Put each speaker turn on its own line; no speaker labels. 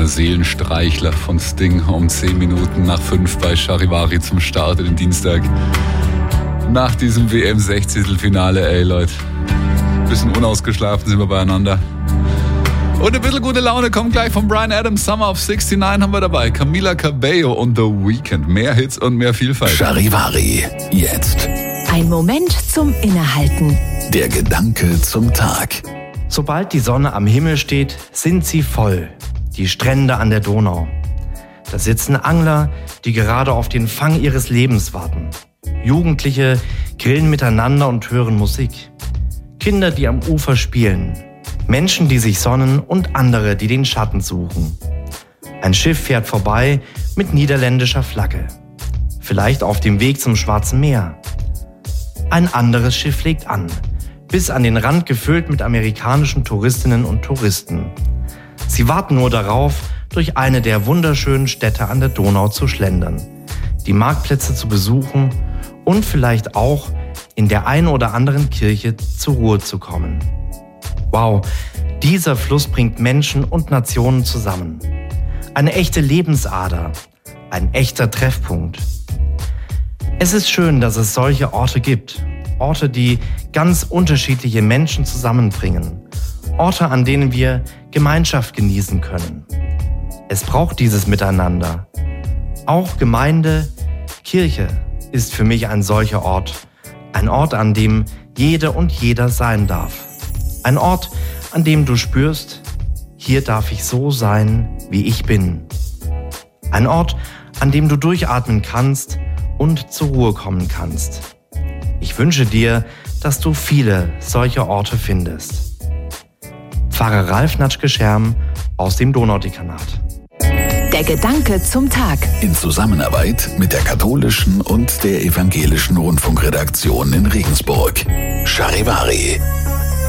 kleiner Seelenstreichler von Sting um 10 Minuten nach 5 bei Charivari zum Start in den Dienstag. Nach diesem WM-16-Finale, ey Leute. Bisschen unausgeschlafen sind wir beieinander. Und ein bisschen gute Laune kommt gleich von Bryan Adams. Summer of 69 haben wir dabei. Camila Cabello und The Weeknd. Mehr Hits und mehr Vielfalt.
Charivari, jetzt.
Ein Moment zum Innehalten.
Der Gedanke zum Tag.
Sobald die Sonne am Himmel steht, sind sie voll. Die Strände an der Donau. Da sitzen Angler, die gerade auf den Fang ihres Lebens warten. Jugendliche grillen miteinander und hören Musik. Kinder, die am Ufer spielen. Menschen, die sich sonnen und andere, die den Schatten suchen. Ein Schiff fährt vorbei mit niederländischer Flagge. Vielleicht auf dem Weg zum Schwarzen Meer. Ein anderes Schiff legt an, bis an den Rand gefüllt mit amerikanischen Touristinnen und Touristen. Sie warten nur darauf, durch eine der wunderschönen Städte an der Donau zu schlendern, die Marktplätze zu besuchen und vielleicht auch in der einen oder anderen Kirche zur Ruhe zu kommen. Wow, dieser Fluss bringt Menschen und Nationen zusammen. Eine echte Lebensader, ein echter Treffpunkt. Es ist schön, dass es solche Orte gibt. Orte, die ganz unterschiedliche Menschen zusammenbringen. Orte, an denen wir Gemeinschaft genießen können. Es braucht dieses Miteinander. Auch Gemeinde, Kirche ist für mich ein solcher Ort. Ein Ort, an dem jede und jeder sein darf. Ein Ort, an dem du spürst, hier darf ich so sein, wie ich bin. Ein Ort, an dem du durchatmen kannst und zur Ruhe kommen kannst. Ich wünsche dir, dass du viele solche Orte findest. Pfarrer Ralf Natschke-Scherm aus dem Donaudekanat.
Der Gedanke zum Tag.
In Zusammenarbeit mit der katholischen und der evangelischen Rundfunkredaktion in Regensburg. Charivari.